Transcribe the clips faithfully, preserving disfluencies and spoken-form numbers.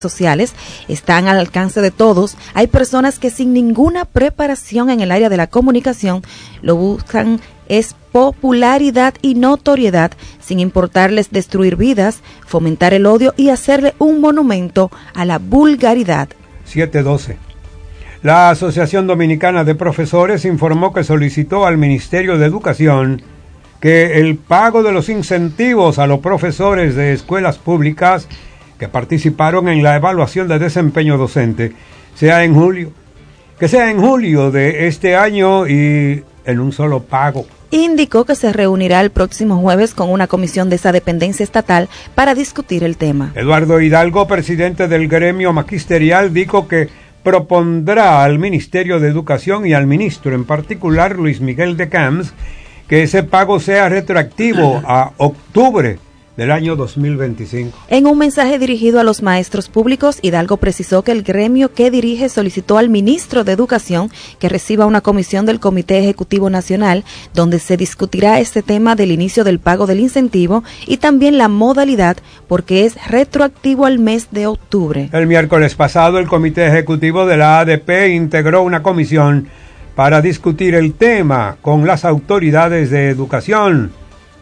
sociales están al alcance de todos. Hay personas que sin ninguna preparación en el área de la comunicación lo buscan es popularidad y notoriedad, sin importarles destruir vidas, fomentar el odio y hacerle un monumento a la vulgaridad. siete doce. La Asociación Dominicana de Profesores informó que solicitó al Ministerio de Educación que el pago de los incentivos a los profesores de escuelas públicas que participaron en la evaluación de desempeño docente sea en julio, que sea en julio de este año y en un solo pago. Indicó que se reunirá el próximo jueves con una comisión de esa dependencia estatal para discutir el tema. Eduardo Hidalgo, presidente del gremio magisterial, dijo que propondrá al Ministerio de Educación y al ministro, en particular Luis Miguel de Camps, que ese pago sea retroactivo a octubre del año dos mil veinticinco. En un mensaje dirigido a los maestros públicos, Hidalgo precisó que el gremio que dirige solicitó al ministro de Educación que reciba una comisión del Comité Ejecutivo Nacional donde se discutirá este tema del inicio del pago del incentivo y también la modalidad porque es retroactivo al mes de octubre. El miércoles pasado el Comité Ejecutivo de la A D P integró una comisión para discutir el tema con las autoridades de educación.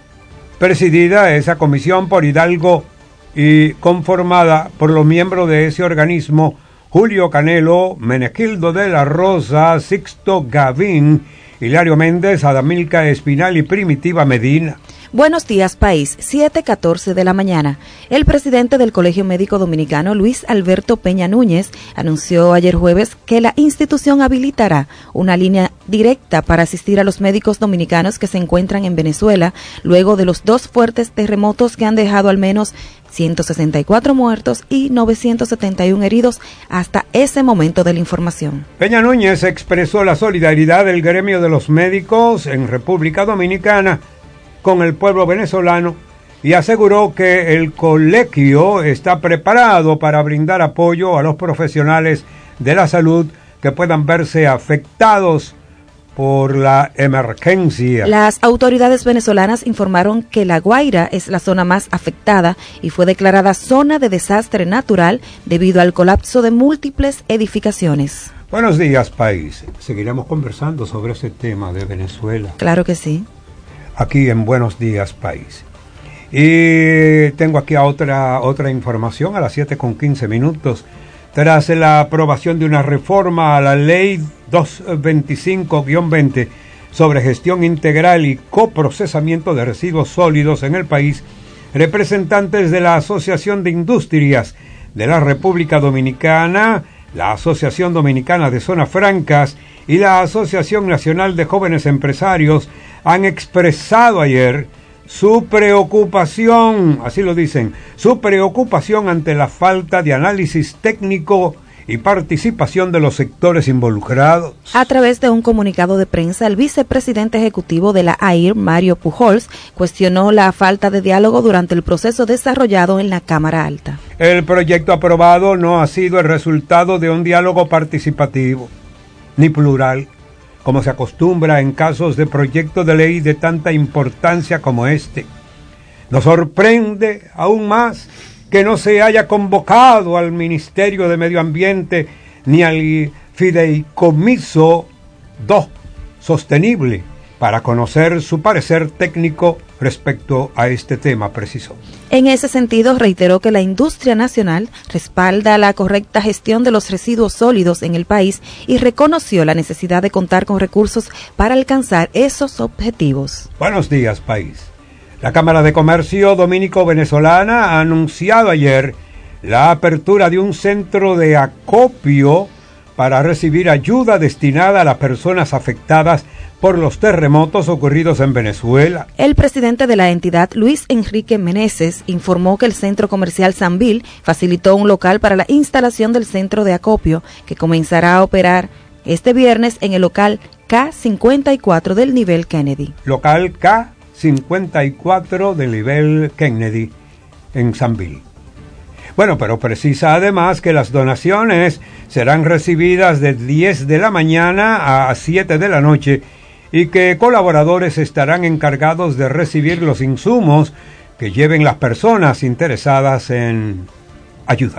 Presidida esa comisión por Hidalgo y conformada por los miembros de ese organismo, Julio Canelo, Menegildo de la Rosa, Sixto Gavín, Hilario Méndez, Adamilca Espinal y Primitiva Medina. Buenos días, país. siete catorce de la mañana. El presidente del Colegio Médico Dominicano, Luis Alberto Peña Núñez, anunció ayer jueves que la institución habilitará una línea directa para asistir a los médicos dominicanos que se encuentran en Venezuela luego de los dos fuertes terremotos que han dejado al menos ciento sesenta y cuatro muertos y novecientos setenta y uno heridos hasta ese momento de la información. Peña Núñez expresó la solidaridad del gremio de los médicos en República Dominicana con el pueblo venezolano y aseguró que el colegio está preparado para brindar apoyo a los profesionales de la salud que puedan verse afectados por la emergencia. Las autoridades venezolanas informaron que La Guaira es la zona más afectada y fue declarada zona de desastre natural debido al colapso de múltiples edificaciones. Buenos días, país. Seguiremos conversando sobre ese tema de Venezuela. Claro que sí. Aquí en Buenos Días, País. Y tengo aquí a otra, otra información a las siete con quince minutos. Tras la aprobación de una reforma a la Ley doscientos veinticinco guión veinte sobre gestión integral y coprocesamiento de residuos sólidos en el país, representantes de la Asociación de Industrias de la República Dominicana, la Asociación Dominicana de Zonas Francas y la Asociación Nacional de Jóvenes Empresarios han expresado ayer su preocupación, así lo dicen, su preocupación ante la falta de análisis técnico y participación de los sectores involucrados. A través de un comunicado de prensa, el vicepresidente ejecutivo de la A I R, Mario Pujols, cuestionó la falta de diálogo durante el proceso desarrollado en la Cámara Alta. El proyecto aprobado no ha sido el resultado de un diálogo participativo, ni plural, como se acostumbra en casos de proyecto de ley de tanta importancia como este. Nos sorprende aún más que no se haya convocado al Ministerio de Medio Ambiente ni al Fideicomiso dos Sostenible para conocer su parecer técnico respecto a este tema, precisó. En ese sentido, reiteró que la industria nacional respalda la correcta gestión de los residuos sólidos en el país y reconoció la necesidad de contar con recursos para alcanzar esos objetivos. Buenos días, país. La Cámara de Comercio Dominico-Venezolana ha anunciado ayer la apertura de un centro de acopio para recibir ayuda destinada a las personas afectadas por los terremotos ocurridos en Venezuela. El presidente de la entidad, Luis Enrique Meneses, informó que el Centro Comercial Sanvil facilitó un local para la instalación del centro de acopio, que comenzará a operar este viernes en el local K cincuenta y cuatro del nivel Kennedy. Local K cincuenta y cuatro del nivel Kennedy en Sanvil. Bueno, pero precisa además que las donaciones serán recibidas de diez de la mañana a siete de la noche y que colaboradores estarán encargados de recibir los insumos que lleven las personas interesadas en ayudar.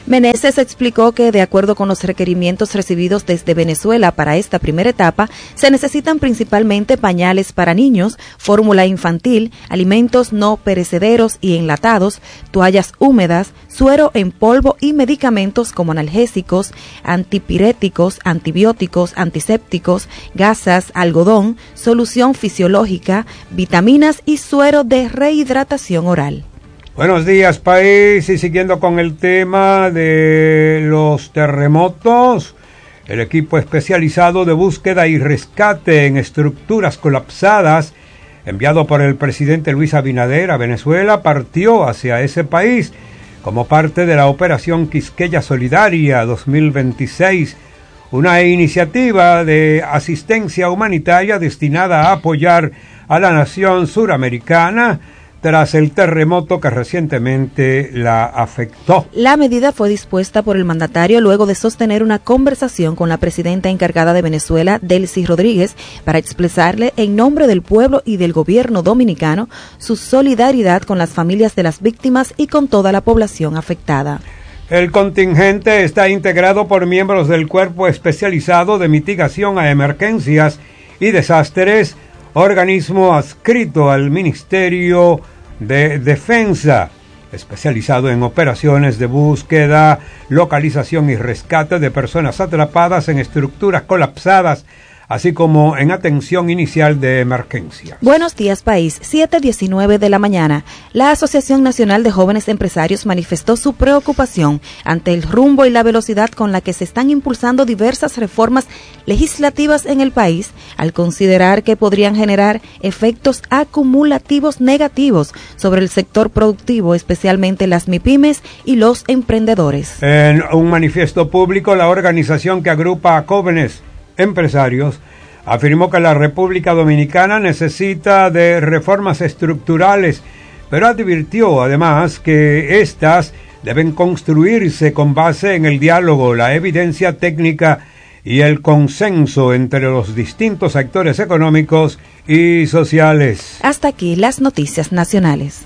Meneses explicó que, de acuerdo con los requerimientos recibidos desde Venezuela para esta primera etapa, se necesitan principalmente pañales para niños, fórmula infantil, alimentos no perecederos y enlatados, toallas húmedas, suero en polvo y medicamentos como analgésicos, antipiréticos, antibióticos, antisépticos, gasas, algodón, solución fisiológica, vitaminas y suero de rehidratación oral. Buenos días, país, y siguiendo con el tema de los terremotos, el equipo especializado de búsqueda y rescate en estructuras colapsadas, enviado por el presidente Luis Abinader a Venezuela, partió hacia ese país como parte de la Operación Quisqueya Solidaria dos mil veintiséis, una iniciativa de asistencia humanitaria destinada a apoyar a la nación suramericana tras el terremoto que recientemente la afectó. La medida fue dispuesta por el mandatario luego de sostener una conversación con la presidenta encargada de Venezuela, Delcy Rodríguez, para expresarle en nombre del pueblo y del gobierno dominicano su solidaridad con las familias de las víctimas y con toda la población afectada. El contingente está integrado por miembros del Cuerpo Especializado de Mitigación a Emergencias y Desastres, organismo adscrito al Ministerio de Defensa, especializado en operaciones de búsqueda, localización y rescate de personas atrapadas en estructuras colapsadas, así como en atención inicial de emergencia. Buenos días, país. siete diecinueve de la mañana. La Asociación Nacional de Jóvenes Empresarios manifestó su preocupación ante el rumbo y la velocidad con la que se están impulsando diversas reformas legislativas en el país, al considerar que podrían generar efectos acumulativos negativos sobre el sector productivo, especialmente las MIPYMES y los emprendedores. En un manifiesto público, la organización que agrupa a jóvenes empresarios afirmó que la República Dominicana necesita de reformas estructurales, pero advirtió además que éstas deben construirse con base en el diálogo, la evidencia técnica y el consenso entre los distintos actores económicos y sociales. Hasta aquí las noticias nacionales.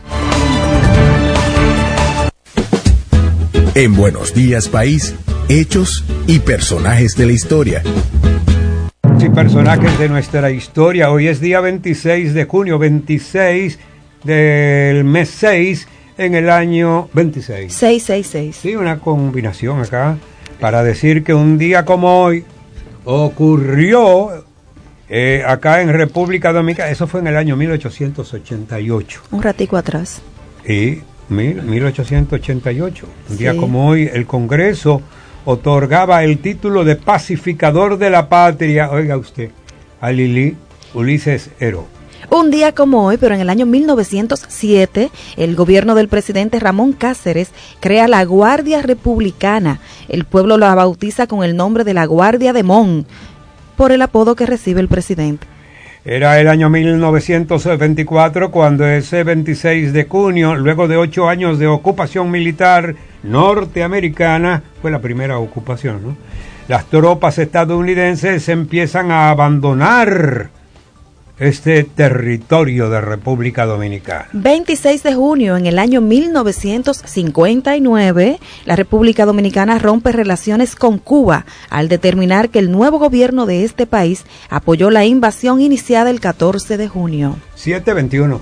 En Buenos Días, País, hechos y personajes de la historia. Y personajes de nuestra historia. Hoy es día veintiséis de junio, veintiséis del mes seis en el año veintiséis. seiscientos sesenta y seis. Sí, una combinación acá para decir que un día como hoy ocurrió eh, acá en República Dominicana. Eso fue en el año mil ochocientos ochenta y ocho. Un ratico atrás. Y mil ochocientos ochenta y ocho. Un sí. día como hoy el Congreso otorgaba el título de pacificador de la patria, oiga usted, a Lili Ulises Heró. Un día como hoy, pero en el año mil novecientos siete, el gobierno del presidente Ramón Cáceres crea la Guardia Republicana. El pueblo la bautiza con el nombre de la Guardia de Mon, por el apodo que recibe el presidente. Era el año mil novecientos veinticuatro cuando ese veintiséis de junio, luego de ocho años de ocupación militar norteamericana, fue la primera ocupación, ¿no? Las tropas estadounidenses empiezan a abandonar este territorio de República Dominicana. veintiséis de junio, en el año mil novecientos cincuenta y nueve, la República Dominicana rompe relaciones con Cuba al determinar que el nuevo gobierno de este país apoyó la invasión iniciada el catorce de junio. siete veintiuno.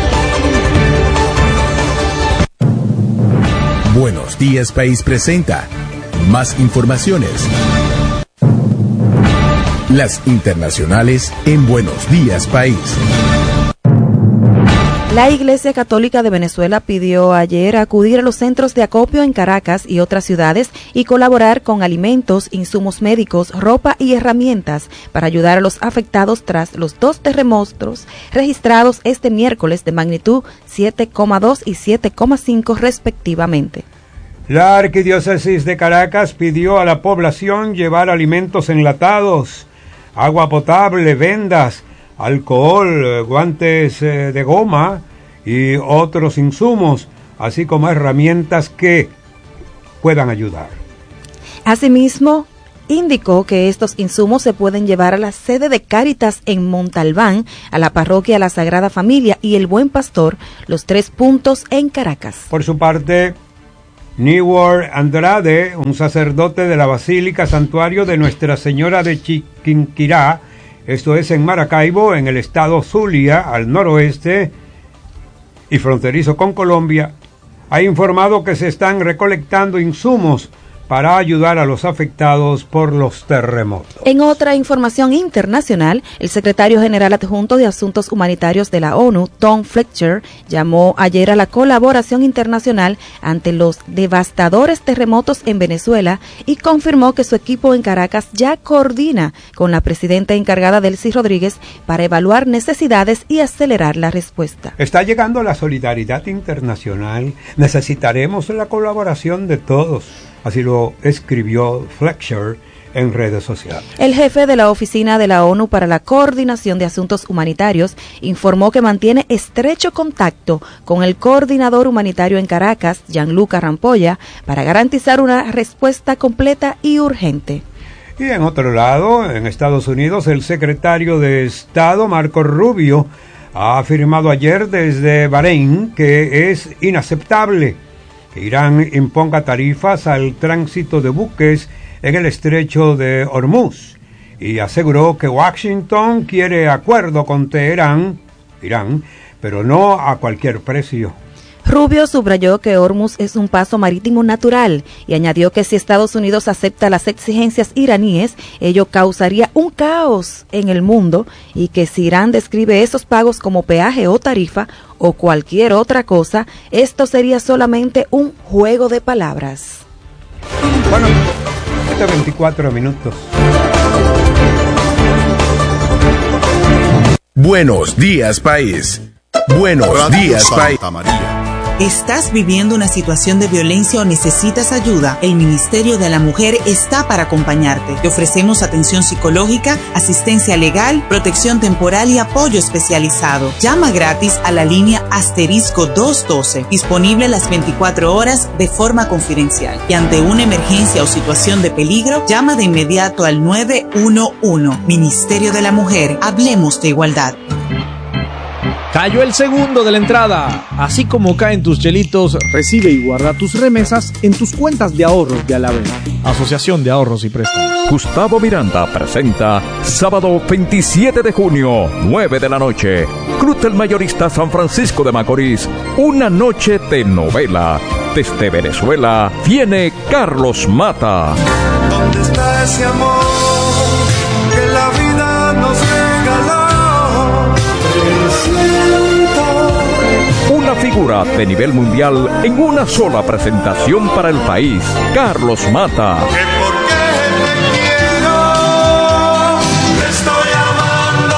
Buenos Días, País presenta más informaciones. Las internacionales en Buenos Días, País. La Iglesia Católica de Venezuela pidió ayer acudir a los centros de acopio en Caracas y otras ciudades y colaborar con alimentos, insumos médicos, ropa y herramientas para ayudar a los afectados tras los dos terremotos registrados este miércoles de magnitud siete coma dos y siete coma cinco respectivamente. La Arquidiócesis de Caracas pidió a la población llevar alimentos enlatados, agua potable, vendas, alcohol, guantes eh, de goma y otros insumos, así como herramientas que puedan ayudar. Asimismo, indicó que estos insumos se pueden llevar a la sede de Cáritas en Montalbán, a la parroquia La Sagrada Familia y El Buen Pastor, los tres puntos en Caracas. Por su parte, Neward Andrade, un sacerdote de la Basílica Santuario de Nuestra Señora de Chiquinquirá, esto es en Maracaibo, en el estado Zulia, al noroeste y fronterizo con Colombia, ha informado que se están recolectando insumos para ayudar a los afectados por los terremotos. En otra información internacional, el secretario general adjunto de Asuntos Humanitarios de la ONU, Tom Fletcher, llamó ayer a la colaboración internacional ante los devastadores terremotos en Venezuela y confirmó que su equipo en Caracas ya coordina con la presidenta encargada Delcy Rodríguez para evaluar necesidades y acelerar la respuesta. Está llegando la solidaridad internacional. Necesitaremos la colaboración de todos. Así lo escribió Fletcher en redes sociales. El jefe de la Oficina de la ONU para la Coordinación de Asuntos Humanitarios informó que mantiene estrecho contacto con el coordinador humanitario en Caracas, Gianluca Rampolla, para garantizar una respuesta completa y urgente. Y en otro lado, en Estados Unidos, el secretario de Estado, Marco Rubio, ha afirmado ayer desde Bahrein que es inaceptable que Irán imponga tarifas al tránsito de buques en el estrecho de Hormuz y aseguró que Washington quiere acuerdo con Teherán, Irán, pero no a cualquier precio. Rubio subrayó que Hormuz es un paso marítimo natural y añadió que si Estados Unidos acepta las exigencias iraníes, ello causaría un caos en el mundo y que si Irán describe esos pagos como peaje o tarifa o cualquier otra cosa, esto sería solamente un juego de palabras. Bueno, este veinticuatro minutos. Buenos días, país. Buenos Radio días, país. Santa María. ¿Estás viviendo una situación de violencia o necesitas ayuda? El Ministerio de la Mujer está para acompañarte. Te ofrecemos atención psicológica, asistencia legal, protección temporal y apoyo especializado. Llama gratis a la línea asterisco doscientos doce, disponible las veinticuatro horas de forma confidencial. Y ante una emergencia o situación de peligro, llama de inmediato al nueve uno uno. Ministerio de la Mujer, hablemos de igualdad. Cayó el segundo de la entrada. Así como caen tus chelitos, recibe y guarda tus remesas en tus cuentas de ahorros de Alavés. Asociación de Ahorros y Préstamos. Gustavo Miranda presenta sábado veintisiete de junio, nueve de la noche. Cruz del Mayorista San Francisco de Macorís. Una noche de novela. Desde Venezuela viene Carlos Mata. ¿Dónde está ese amor que la vida nos regaló? Una figura de nivel mundial en una sola presentación para el país. Carlos Mata. Que porque te quiero, te estoy amando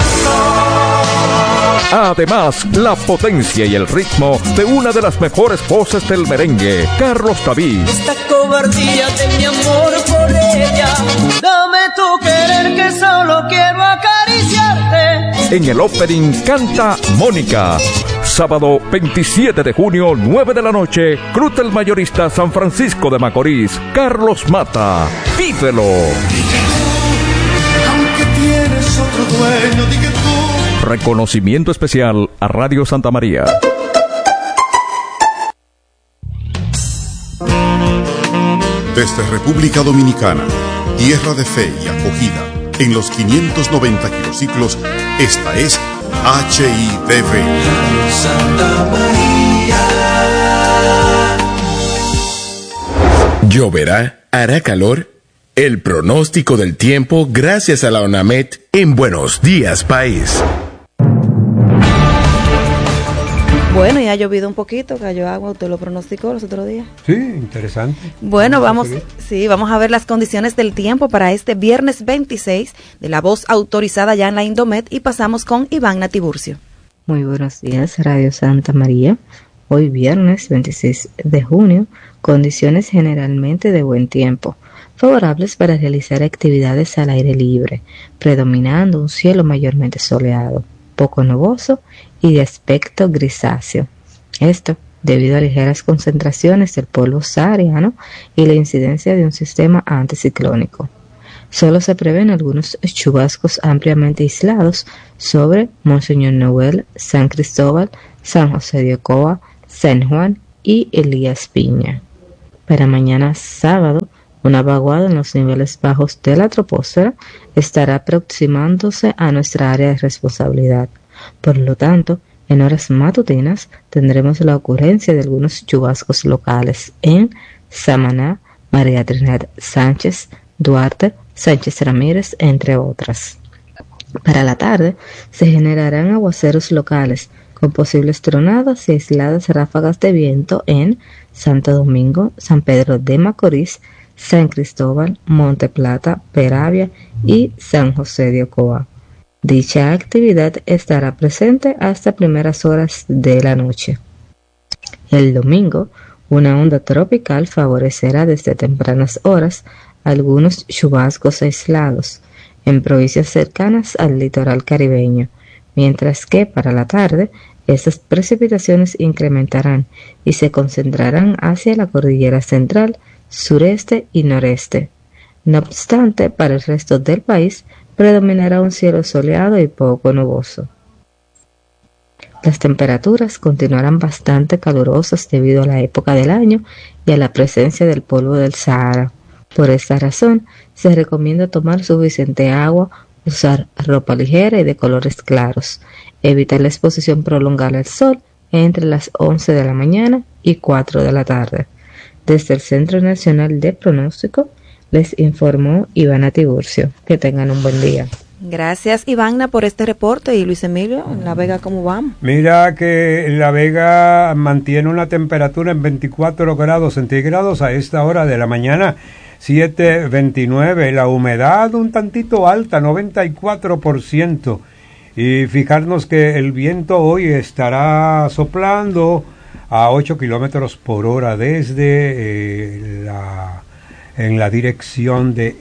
tanto. Además, la potencia y el ritmo de una de las mejores voces del merengue, Carlos David. Esta cobardía de mi amor por ella, dame tu querer que solo quiero acariciarte. En el opening canta Mónica. Sábado veintisiete de junio, nueve de la noche, Cruz del Mayorista San Francisco de Macorís. Carlos Mata. ¡Vívelo! Aunque tienes otro dueño, di que tú. Reconocimiento especial a Radio Santa María. Desde República Dominicana, tierra de fe y acogida, en los quinientos noventa kilociclos, esta es H I D V. Santa María. ¿Lloverá? ¿Hará calor? El pronóstico del tiempo gracias a la ONAMED en Buenos Días, País. Bueno, y ha llovido un poquito, cayó agua, usted lo pronosticó los otros días. Sí, interesante. Bueno, vamos, sí, vamos a ver las condiciones del tiempo para este viernes veintiséis de la voz autorizada ya en la Indomet y pasamos con Iván Natiburcio. Muy buenos días, Radio Santa María. Hoy viernes veintiséis de junio, condiciones generalmente de buen tiempo, favorables para realizar actividades al aire libre, predominando un cielo mayormente soleado, poco nuboso y de aspecto grisáceo. Esto debido a ligeras concentraciones del polvo sahariano y la incidencia de un sistema anticiclónico. Solo se prevén algunos chubascos ampliamente aislados sobre Monseñor Noel, San Cristóbal, San José de Ocoa, San Juan y Elías Piña. Para mañana sábado, una vaguada en los niveles bajos de la troposfera estará aproximándose a nuestra área de responsabilidad. Por lo tanto, en horas matutinas tendremos la ocurrencia de algunos chubascos locales en Samaná, María Trinidad Sánchez, Duarte, Sánchez Ramírez, entre otras. Para la tarde se generarán aguaceros locales con posibles tronadas y aisladas ráfagas de viento en Santo Domingo, San Pedro de Macorís, San Cristóbal, Monte Plata, Peravia y San José de Ocoa. Dicha actividad estará presente hasta primeras horas de la noche. El domingo, una onda tropical favorecerá desde tempranas horas algunos chubascos aislados en provincias cercanas al litoral caribeño, mientras que para la tarde estas precipitaciones incrementarán y se concentrarán hacia la cordillera central, sureste y noreste. No obstante, para el resto del país predominará un cielo soleado y poco nuboso. Las temperaturas continuarán bastante calurosas debido a la época del año y a la presencia del polvo del Sahara. Por esta razón, se recomienda tomar suficiente agua, usar ropa ligera y de colores claros, evitar la exposición prolongada al sol entre las once de la mañana y cuatro de la tarde. Desde el Centro Nacional de Pronóstico, les informó Ivana Tiburcio. Que tengan un buen día. Gracias, Ivana, por este reporte. Y Luis Emilio, en La Vega, ¿cómo vamos? Mira que La Vega mantiene una temperatura en veinticuatro grados centígrados a esta hora de la mañana, siete veintinueve. La humedad un tantito alta, noventa y cuatro por ciento. Y fijarnos que el viento hoy estará soplando a ocho kilómetros por hora desde eh, la... en la dirección de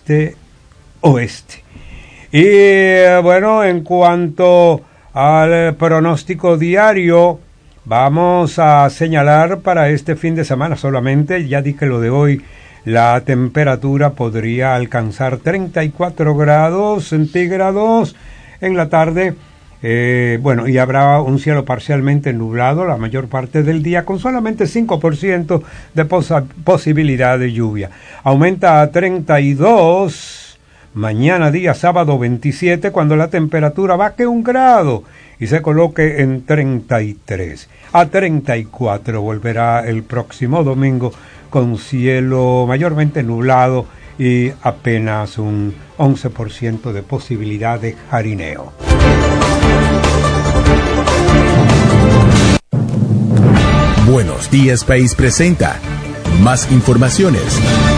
este-oeste. Y eh, bueno, en cuanto al pronóstico diario, vamos a señalar para este fin de semana solamente, ya dije lo de hoy, la temperatura podría alcanzar treinta y cuatro grados centígrados en la tarde. Eh, bueno, y habrá un cielo parcialmente nublado la mayor parte del día con solamente cinco por ciento de posa- posibilidad de lluvia. Aumenta a treinta y dos mañana día sábado veintisiete, cuando la temperatura baje un grado y se coloque en treinta y tres. A treinta y cuatro volverá el próximo domingo con cielo mayormente nublado y apenas un once por ciento de posibilidad de jarineo. Buenos Días País presenta más informaciones.